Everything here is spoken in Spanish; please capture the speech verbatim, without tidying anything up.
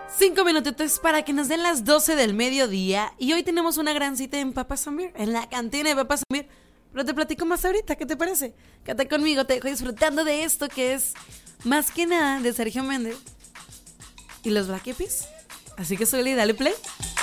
Cinco minutitos para que nos den las doce del mediodía. Y hoy tenemos una gran cita en Papas and Beer, en la cantina de Papas and Beer. Pero te platico más ahorita, ¿qué te parece? Quédate conmigo, te dejo disfrutando de esto que es Más que Nada de Sergio Méndez y los Black Eyed Peas. Así que Zuli, dale play.